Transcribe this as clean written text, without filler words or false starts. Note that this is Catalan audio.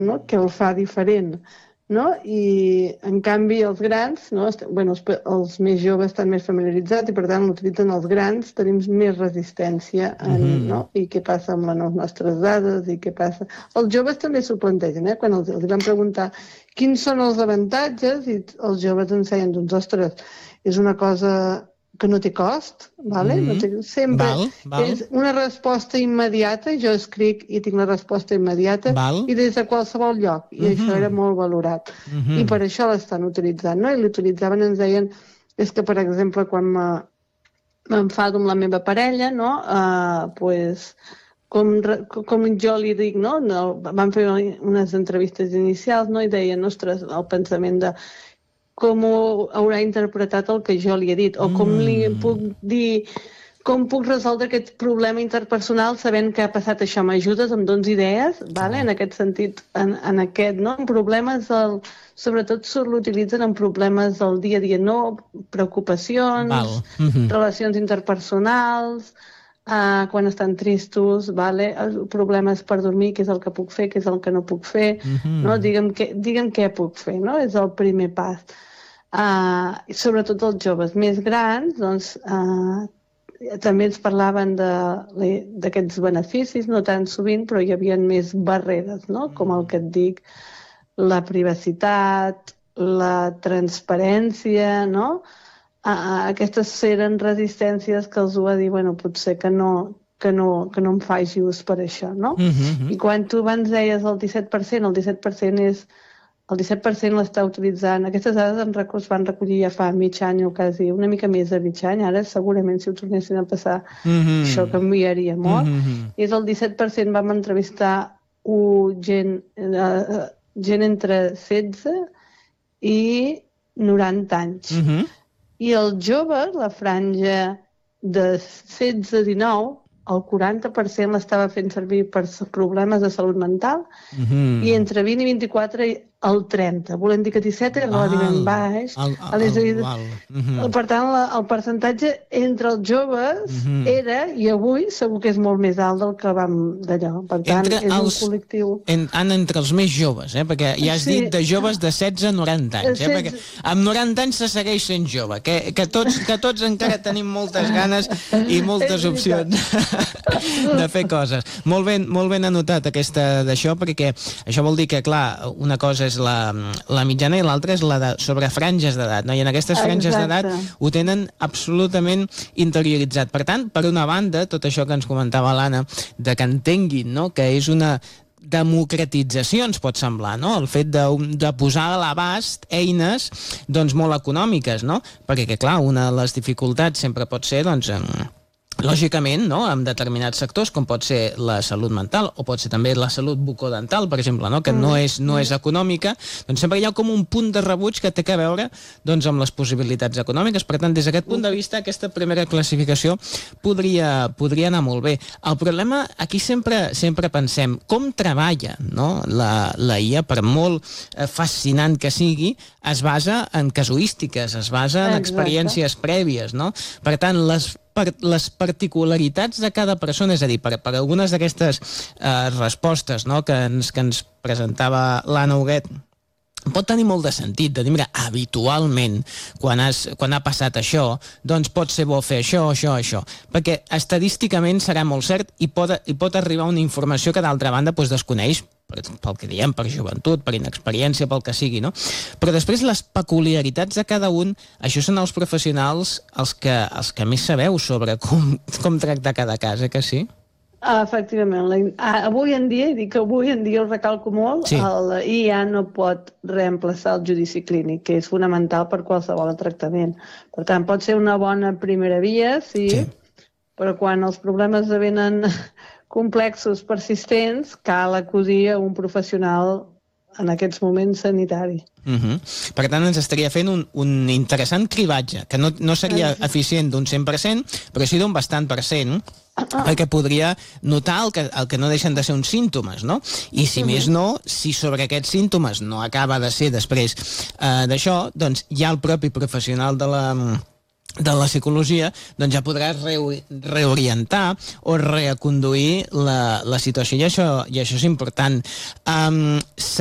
no? Que el fa diferent, no? I en canvi els grans, no? Els més joves estan més familiaritzats i per tant l'utilitzen els grans, tenim més resistència no? I què passa amb les nostres dades i què passa... Els joves també s'ho plantegen, quan els van preguntar quins són els avantatges i els joves ens deien, doncs, ostres, és una cosa que no té cost, vale? Sempre és una resposta immediata, jo escric i tinc la resposta immediata i des de qualsevol lloc, i això era molt valorat. I per això l'estan utilitzant, no? I l'utilitzaven, ens deien, és que, per exemple, quan m'enfado amb la meva parella, no? Com jo li dic, no? Vam fer unes entrevistes inicials, no? I deien, ostres, el pensament de com haurà interpretat el que jo li he dit, o com li puc dir, com puc resoldre aquest problema interpersonal sabent que ha passat això, m'ajudes, em dones idees, vale? En aquest sentit, en aquest, no? En problemes, sobretot l'utilitzen en problemes del dia a dia, no? Preocupacions, relacions interpersonals, quan estan tristos, vale? Problemes per dormir, què és el que puc fer, què és el que no puc fer, no? Digue'm què puc fer, no? És el primer pas. Sobretot els joves més grans, doncs, també ens parlaven d'aquests beneficis, no tan sovint, però hi havia més barreres, no? Com el que et dic, la privacitat, la transparència, no? Aquestes eren resistències que els ho va dir, bueno, potser que no em faci ús per això, no? I quan tu abans deies el 17%, el 17% l'està utilitzant. Aquestes dades es van recollir ja fa mig any o quasi una mica més de mig any. Ara segurament si ho tornessin a passar això canviaria molt. I és el 17%, vam entrevistar gent entre 16 i 90 anys. I els joves, la franja de 16 a 19, el 40% l'estava fent servir per problemes de salut mental i entre 20 i 24 el 30. Volem dir que 17 era relativament baix. Per tant, el percentatge entre els joves era, i avui segur que és molt més alt del que vam d'allò. Per tant, és un col·lectiu... Entre els més joves, perquè ja has dit de joves de 16 a 90 anys, perquè amb 90 anys se segueix sent jove, que tots encara tenim moltes ganes i moltes opcions de fer coses. Molt ben anotat aquesta d'això, perquè això vol dir que, clar, una cosa és la mitjana i l'altra és la sobre franges d'edat, no? I en aquestes franges d'edat ho tenen absolutament interioritzat. Per tant, per una banda, tot això que ens comentava l'Anna, de que entenguin, no?, que és una democratització, ens pot semblar, no? El fet de posar a l'abast eines, doncs, molt econòmiques, no? Perquè, clar, una de les dificultats sempre pot ser, doncs, lògicament, no?, en determinats sectors, com pot ser la salut mental o pot ser també la salut bucodental, per exemple, no?, que no és econòmica, doncs sempre hi ha com un punt de rebuig que té a veure, doncs, amb les possibilitats econòmiques. Per tant, des d'aquest punt de vista, aquesta primera classificació podria anar molt bé. El problema, aquí sempre pensem, com treballa, no?, la IA, per molt fascinant que sigui, es basa en casuístiques, es basa en experiències prèvies, no? Per tant, les particularitats de cada persona, és a dir, per algunes d'aquestes respostes, no?, que ens presentava l'Anna Huguet, pot tenir molt de sentit, de dir, mira, habitualment, quan ha passat això, doncs pot ser bo fer això, perquè estadísticament serà molt cert i pot arribar una informació que d'altra banda desconeix, pel que diem, per joventut, per inexperiència, pel que sigui, no? Però després les peculiaritats de cada un, això són els professionals els que més sabeu sobre com tractar cada cas, que sí? Efectivament. Avui en dia, i dic avui en dia ho recalco molt, la IA no pot reemplaçar el judici clínic, que és fonamental per qualsevol tractament. Per tant, pot ser una bona primera via, sí. Però quan els problemes esdevenen complexos, persistents, cal acudir a un professional en aquests moments sanitari. Per tant, ens estaria fent un interessant cribatge, que no seria eficient d'un 100%, però sí d'un bastant per cent, perquè podria notar el que no deixen de ser uns símptomes, no? I si més no, si sobre aquests símptomes no acaba de ser després d'això, doncs hi ha el propi professional de de la psicologia, doncs ja podràs reorientar o reconduir la situació, i això és important.